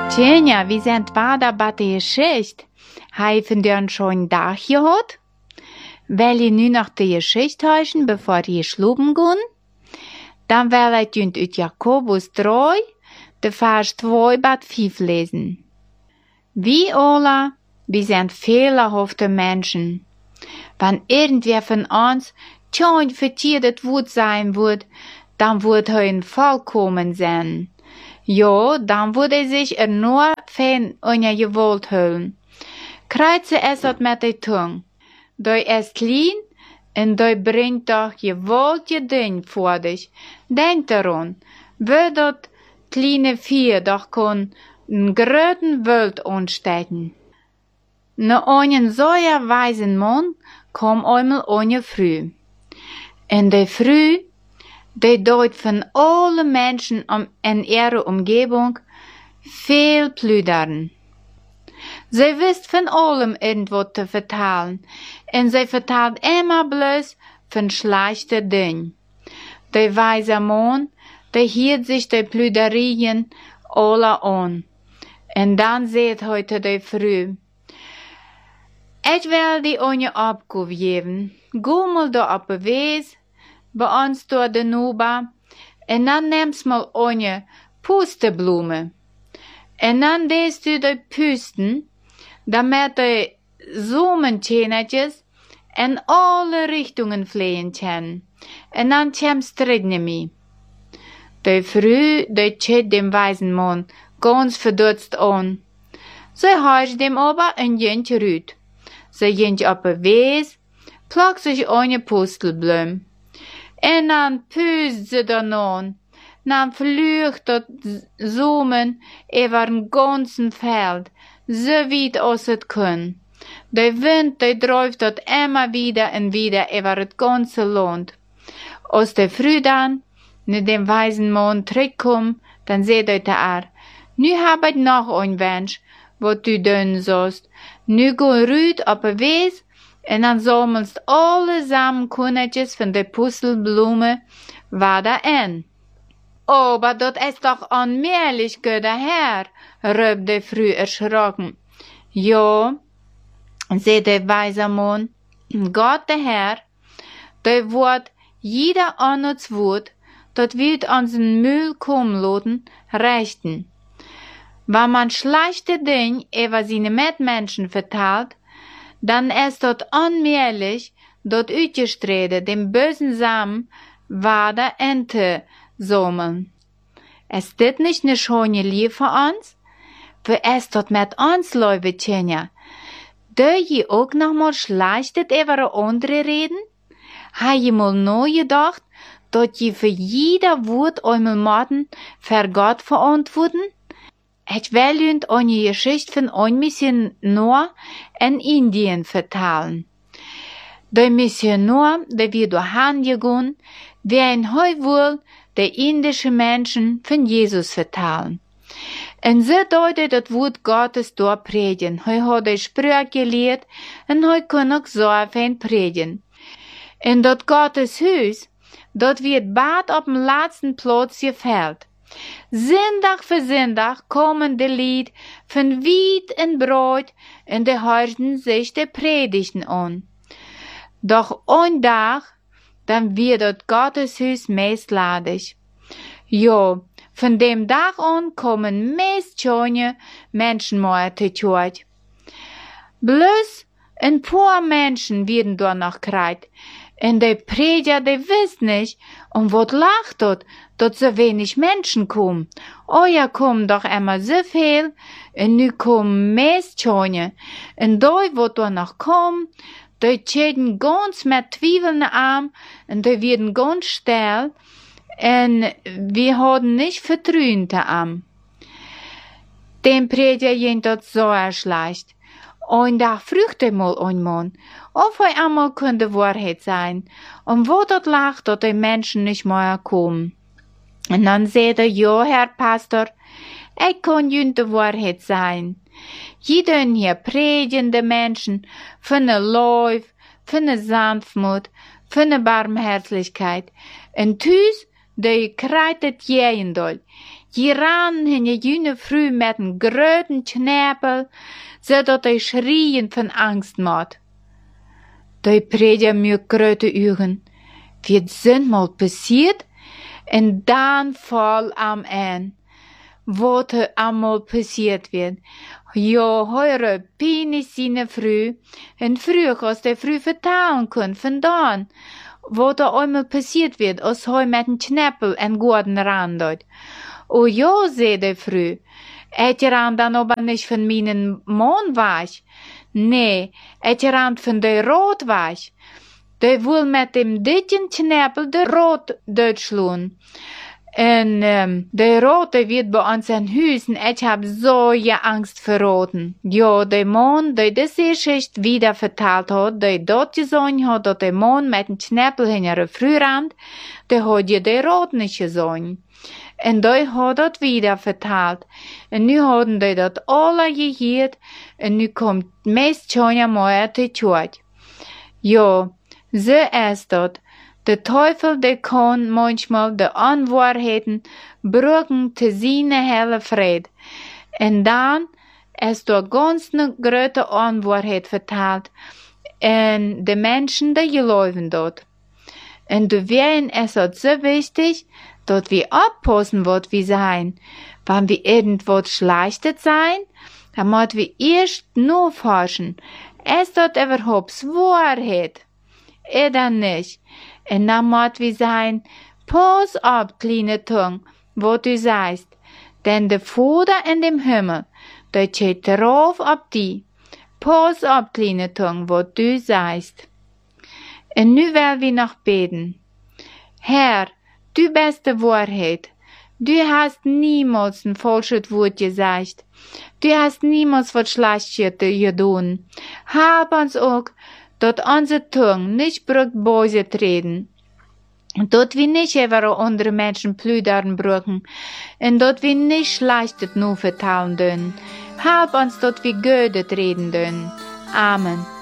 Tjenja, wie sind vader bij de Geschichte? Heeft u een schönen dag gehad? Will je nu noch die Geschichte hören, bevor je schluben gehen? Dann will ich junt uit Jakobus 3, de Vers 2 bis 5 lesen. Wie alle, wir sind fehlerhafte Menschen. Wenn irgendwer von uns schon verkehrt Wut sein wird, dann wird er ein vollkommen sein. Ja, dann würde sich nur von einer Gewalt holen. Kreuze es hat mit der Tung. Du ist klein und du bringt doch gewaltige Dinge vor dich. Denk daran, wie das kleine Vieh doch kann einen großen Welt anstecken. Ne einen solcher weisen Mann kam einmal eine Früh. In der Früh, die dort von allen Menschen in ihrer Umgebung viel plüdern. Sie wisst von allem irgendwas zu vertellen, und sie vertelt immer bloß von schlechten Dingen. Der weise Mann, der hielt sich die Plüderien alle an. Und dann seht heute die Früh. Ich will die eine Abgabe geben. Geh mal da auf den Weg, bei uns durch den Nuba, und dann nimmst mal eine Pusteblume. Und dann lässt du die Pusten, damit die Summentänetjes in alle Richtungen fliegen können. Und dann kommst du drin mit. Die Früh, die schaut dem weisen Mann ganz verdutzt an. Sie heißt dem aber ein Jent rüt. Sie geht auf den Weg, plagt sich eine Pustelblume. Und dann püst sie dann an. Dann flücht das Sumen über den ganzen Feld, so weit als es kann. Der Wind, der träuft dort immer wieder und wieder über das ganze Land. Als der Früh dann, mit dem weisen Mann zurückkommt, dann seht er, nu hab ich noch ein Wunsch, was du tun sollst. Nu geh rüt auf den Weg, und dann sammelst alle Samenkörnchen von der Pustelblume wieder ein. Aber das ist doch unmöglich, guter Herr, rief der Früh erschrocken. Ja, sagt der weise Mann, Gott der Herr, der wird jeder anderes Wort, das wird unseren Müll kommen lassen, richten. Wenn man schlechte Dinge über seine Mitmenschen verteilt, dann ist das unmöglich, dort ausgestrahlt dem bösen Samen weiter Ente sammeln. Ist das nicht eine schöne Liebe für uns? Wie ist das mit uns, Leute, Tjenja? Do je auch noch mal schlechtet über andere reden? Ha je mal neu gedacht, dass je für jeder Wort einmal Maten für Gott verantworten? Ich will Ihnen eine Geschichte von einem Missionar in Indien vertellen. Der Missionar, der wird durchgegangen, wie ein wohl der indische Menschen von Jesus vertellen. Und so deutet das Wort Gottes dort predigen. Er hat die Sprüche gelehrt und er kann auch so fein predigen. Und das Gottes Haus, dort wird bald auf dem letzten Platz gefällt. Sonntag für Sonntag kommen die Lied von weit und breit und die hören sich die Predigten an. Doch ein Tag, dann wird das Gotteshaus meistladig. Ja, von dem Tag an kommen meist schöne Menschen mehr zu Church. Bloß ein paar Menschen werden dort noch kreit. Und die Prediger, die wissen nicht, was lacht dort, dass so wenig Menschen kommen. Oh ja, kommen doch immer so viel, und nu kommen meist schöne. Und die, wo dort noch kommen, die schäden ganz mit Zwiefeln Arm, und die werden ganz still, und wir haben nicht Vertrauen am. Dem Prediger ging das so schlecht. Und da fragte mal ein Mann, ob er einmal könnte Wahrheit sein, und wo dort lacht, dass die Menschen nicht mehr kommen. Und dann sagte er, ja, Herr Pastor, ich kann Ihnen die Wahrheit sein. Jeder hier predigende Menschen von der Lauf, von der Sanftmut, von der Barmherzlichkeit. Und Tüß, die kreitet jeden Doll. Die ran in je june früh met een groten knäppel, zodat hij schrien van angst maat. Die prediger mir grote uren. Wird sind mal passiert? En dan fall am ein. Wat er allemaal passiert wird. Ja, heure penis sine früh. En früher, als der früh vertalen kon, vandaan. Wat er allemaal passiert wird, als hij met een knappel en gordon randert. O ja, zei der früh. Et je rand dan aber nicht von meinen Mann was? Nee, et je rand von der Rot was. Der will mit dem dicken Knappel der Rot durchschlagen. En der Rote wird bei uns in Hüsen, ich hab so ja Angst vor Roten. Ja, der Mann, der das Geschichte wieder verteilt hat, der dort gesagt hat, dass der Mann mit dem Knäppel hinter Frührand, der hat ja der Rot nicht gesagt. En der hat das wieder verteilt. En nu haben die das alle gehört, en nu kommt meist schon einmal die Tod. Ja, so ist das. Der Teufel, der kann manchmal die Unwahrheiten brücken zu seiner helle Fried. Und dann ist da ganz eine große Unwahrheit verteilt. Und die Menschen, die glauben dort. Und deswegen ist es so wichtig, dass wir aufpassen, was wir sein. Wenn wir irgendwas Schlechtes sein, dann müssen wir erst nachforschen. Ist das überhaupt Wahrheit? Oder nicht? Und dann muss wir sein, pass auf, kleine Tung, was du sagst. Denn der Vater in dem Himmel, der steht drauf auf die. Pass auf, kleine Tung, was du sagst. Und nu wollen wir noch beten. Herr, du bist die Wahrheit. Du hast niemals ein falsches Wort gesagt. Du hast niemals was Schlechtes getan. Halb uns auch, dat unsere Tung nicht braucht böse reden. Dat wir nicht über andere Menschen plüdern brauchen. Und dat wir nicht Schlechtes nur vertellen dürfen. Halb uns, dat wir Gödet reden dürfen. Amen.